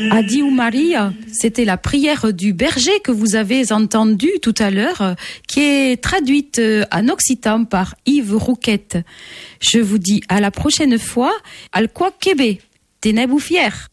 Adieu Maria, c'était la prière du berger que vous avez entendue tout à l'heure, qui est traduite en occitan par Yves Rouquette. Je vous dis à la prochaine fois, al quoi québé, tenez-vous fiers.